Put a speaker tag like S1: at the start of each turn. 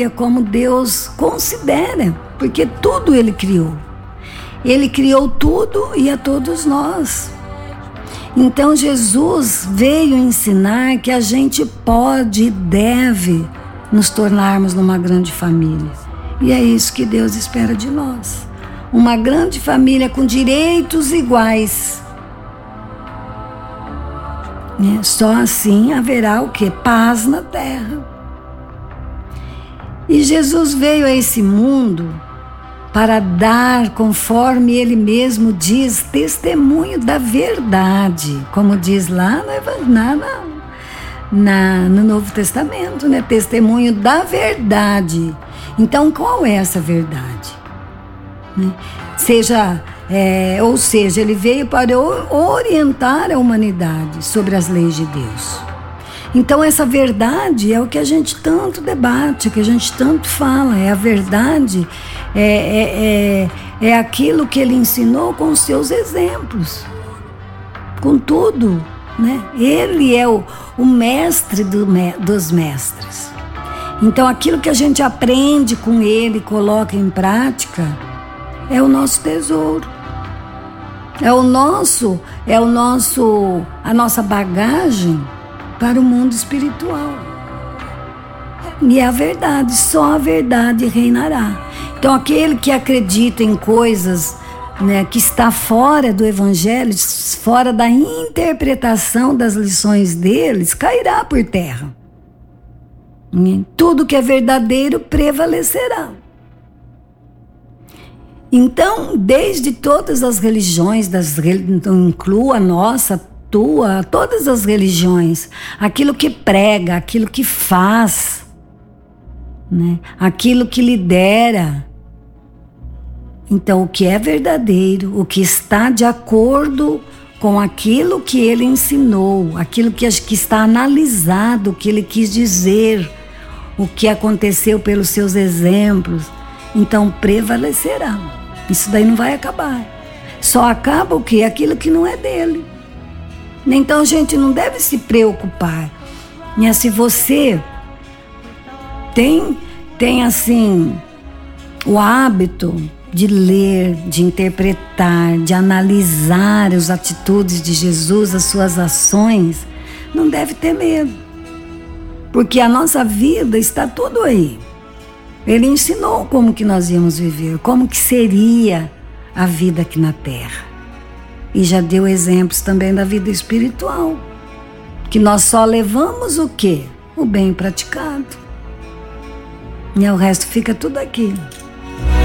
S1: É como Deus considera, porque tudo Ele criou. Ele criou tudo e a todos nós. Então Jesus veio ensinar que a gente pode e deve nos tornarmos numa grande família. E é isso que Deus espera de nós. Uma grande família com direitos iguais. Só assim haverá o quê? Paz na terra. E Jesus veio a esse mundo para dar, conforme Ele mesmo diz, testemunho da verdade. Como diz lá no Novo Testamento, né? Testemunho da verdade. Então, qual é essa verdade? Ou seja, Ele veio para orientar a humanidade sobre as leis de Deus. Então essa verdade é o que a gente tanto debate, que a gente tanto fala. É a verdade, é aquilo que Ele ensinou com os seus exemplos, com tudo, né? Ele é o mestre dos mestres. Então aquilo que a gente aprende com Ele e coloca em prática é o nosso tesouro. A nossa bagagem para o mundo espiritual. E é a verdade, só a verdade reinará. Então aquele que acredita em coisas, né, que está fora do Evangelho, fora da interpretação das lições deles, cairá por terra. Tudo que é verdadeiro prevalecerá. Então, desde todas as religiões, inclua a nossa, todas as religiões, aquilo que prega, aquilo que faz, né? Aquilo que lidera. Então, o que é verdadeiro, o que está de acordo com aquilo que Ele ensinou, aquilo que está analisado, o que Ele quis dizer, o que aconteceu pelos seus exemplos, então prevalecerá. Isso daí não vai acabar. Só acaba o quê? Aquilo que não é dele. Então a gente não deve se preocupar. Se você tem assim o hábito de ler, de interpretar, de analisar as atitudes de Jesus, as suas ações, não deve ter medo. Porque a nossa vida está tudo aí. Ele ensinou como que nós íamos viver, como que seria a vida aqui na terra. E já deu exemplos também da vida espiritual, que nós só levamos o quê? O bem praticado. E o resto fica tudo aqui.